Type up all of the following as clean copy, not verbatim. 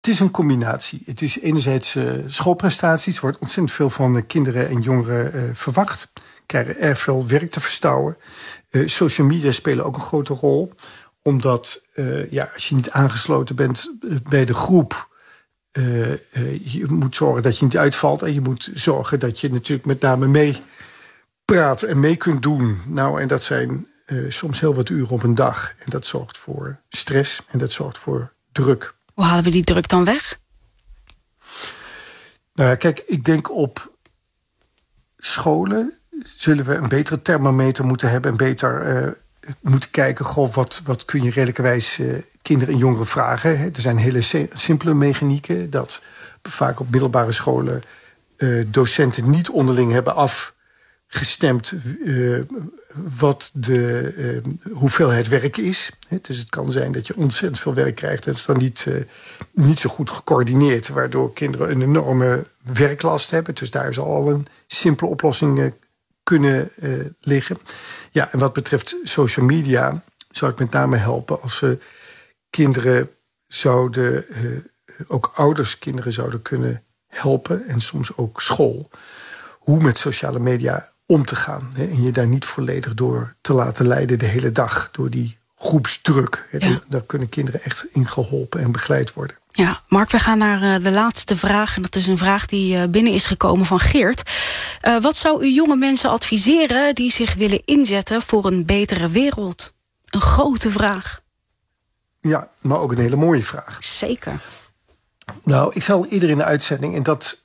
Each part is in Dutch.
Het is een combinatie. Het is enerzijds schoolprestaties. Er wordt ontzettend veel van kinderen en jongeren verwacht. Krijgen erg veel werk te verstouwen. Social media spelen ook een grote rol. Omdat als je niet aangesloten bent bij de groep, je moet zorgen dat je niet uitvalt. En je moet zorgen dat je natuurlijk met name mee praat en mee kunt doen. Nou, en dat zijn soms heel wat uren op een dag. En dat zorgt voor stress en dat zorgt voor druk. Hoe halen we die druk dan weg? Nou ja, kijk, ik denk op scholen zullen we een betere thermometer moeten hebben en beter moeten kijken, wat kun je redelijkerwijs kinderen en jongeren vragen. Hè? Er zijn hele simpele mechanieken dat vaak op middelbare scholen docenten niet onderling hebben afgestemd wat de hoeveelheid werk is. Dus het kan zijn dat je ontzettend veel werk krijgt. Dat is dan niet zo goed gecoördineerd, waardoor kinderen een enorme werklast hebben. Dus daar zal al een simpele oplossing kunnen liggen. Ja, en wat betreft social media zou het met name helpen als we kinderen zouden, ook ouders kinderen zouden kunnen helpen, en soms ook school, hoe met sociale media om te gaan. Hè, en je daar niet volledig door te laten leiden de hele dag, door die groepsdruk. Ja. Daar kunnen kinderen echt in geholpen en begeleid worden. Ja, Mark, we gaan naar de laatste vraag. En dat is een vraag die binnen is gekomen van Geert. Wat zou u jonge mensen adviseren die zich willen inzetten voor een betere wereld? Een grote vraag. Ja, maar ook een hele mooie vraag. Zeker. Nou, ik zal eerder in de uitzending, en dat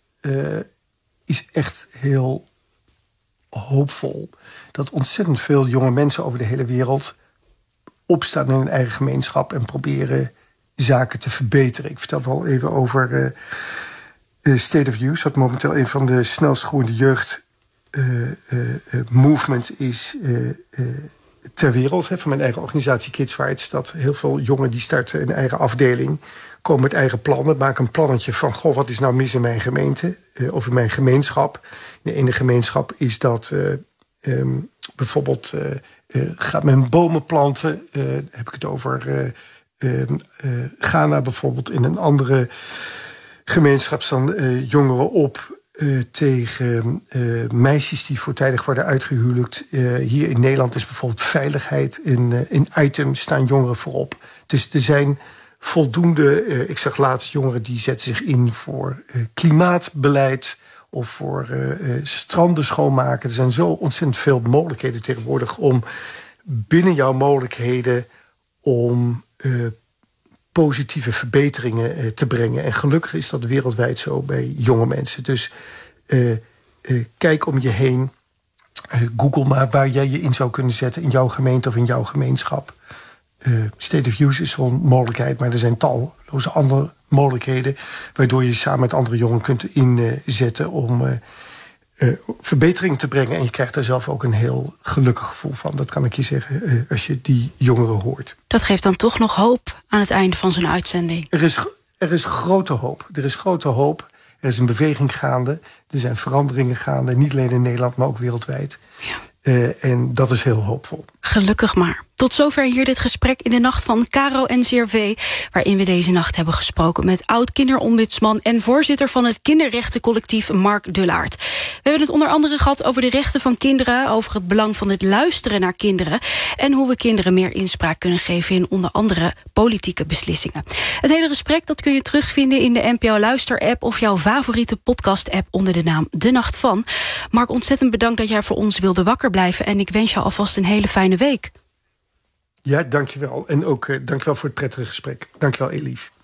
is echt heel hoopvol, dat ontzettend veel jonge mensen over de hele wereld opstaan in hun eigen gemeenschap en proberen zaken te verbeteren. Ik vertelde al even over State of Youth, wat momenteel een van de snelst groeiende jeugdmovements is ter wereld. Van mijn eigen organisatie Kids Rights, dat heel veel jongeren die starten een eigen afdeling, komen met eigen plannen, maken een plannetje van, wat is nou mis in mijn gemeente of in mijn gemeenschap. In de gemeenschap is dat bijvoorbeeld gaat men bomen planten, heb ik het over Ghana bijvoorbeeld. In een andere gemeenschap staan jongeren op tegen meisjes die voortijdig worden uitgehuwelijkt. Hier in Nederland is bijvoorbeeld veiligheid in item, staan jongeren voorop. Dus er zijn voldoende, ik zag laatst jongeren die zetten zich in voor klimaatbeleid of voor stranden schoonmaken. Er zijn zo ontzettend veel mogelijkheden tegenwoordig om binnen jouw mogelijkheden om positieve verbeteringen te brengen. En gelukkig is dat wereldwijd zo bij jonge mensen. Dus kijk om je heen. Google maar waar jij je in zou kunnen zetten in jouw gemeente of in jouw gemeenschap. State of Youth is zo'n mogelijkheid, maar er zijn talloze andere mogelijkheden waardoor je samen met andere jongeren kunt inzetten om verbetering te brengen. En je krijgt daar zelf ook een heel gelukkig gevoel van. Dat kan ik je zeggen als je die jongeren hoort. Dat geeft dan toch nog hoop aan het einde van zo'n uitzending. Er is grote hoop. Er is grote hoop. Er is een beweging gaande. Er zijn veranderingen gaande. Niet alleen in Nederland, maar ook wereldwijd. Ja. En dat is heel hoopvol. Gelukkig maar. Tot zover hier dit gesprek in de nacht van Caro NCRV... waarin we deze nacht hebben gesproken met oud-kinderombudsman... en voorzitter van het kinderrechtencollectief Mark Dullaert. We hebben het onder andere gehad over de rechten van kinderen... over het belang van het luisteren naar kinderen... en hoe we kinderen meer inspraak kunnen geven... in onder andere politieke beslissingen. Het hele gesprek dat kun je terugvinden in de NPO Luister-app... of jouw favoriete podcast-app onder de naam De Nacht Van. Mark, ontzettend bedankt dat jij voor ons wilde wakker blijven... en ik wens je alvast een hele fijne week. Ja, dankjewel. En ook dankjewel voor het prettige gesprek. Dankjewel, Elief.